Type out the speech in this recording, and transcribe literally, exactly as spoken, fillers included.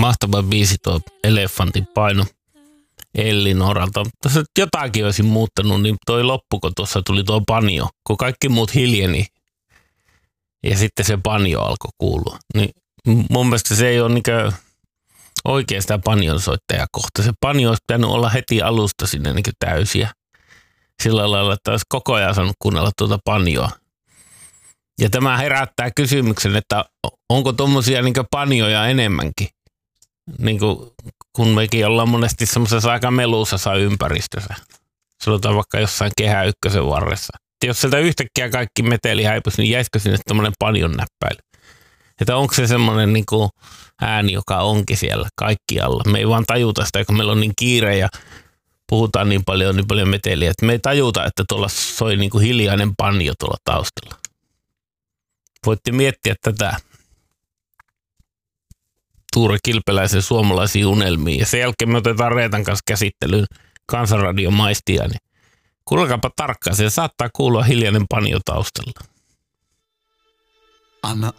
Mahtava biisi tuo Elefantin paino Ellinoralta. Tässä jotakin olisin muuttanut, niin toi loppu, kun tuossa tuli tuo banjo, kun kaikki muut hiljeni ja sitten se banjo alkoi kuulua. Niin mun mielestä se ei ole niinkö oikein sitä banjonsoittajaa kohta. Se banjo olisi pitänyt olla heti alusta sinne niinkö täysiä. Sillä lailla, että olisi koko ajan saanut kuunnella tuota banjoa. Ja tämä herättää kysymyksen, että onko tuommoisia niinkö banjoja enemmänkin? Niin kuin, kun mekin ollaan monesti semmoisessa aika melusassa ympäristössä. Sanotaan vaikka jossain Kehä Ykkösen varressa. Ja jos sieltä yhtäkkiä kaikki meteli häipyisi, niin jäisikö sinne tommoinen banjon näppäily? Että onko se semmoinen niin kuin ääni, joka onkin siellä kaikkialla. Me ei vaan tajuta sitä, kun meillä on niin kiire ja puhutaan niin paljon, niin paljon meteliä, että me ei tajuta, että tuolla soi niin kuin hiljainen banjo tuolla taustalla. Voitte miettiä tätä Tuure Kilpeläisen suomalaisiin unelmiin. Ja sen jälkeen me otetaan Reetan kanssa käsittelyyn Kansanradion maistia. Niin kuullakaapa tarkkaan, se saattaa kuulua hiljainen banjo taustalla. Anna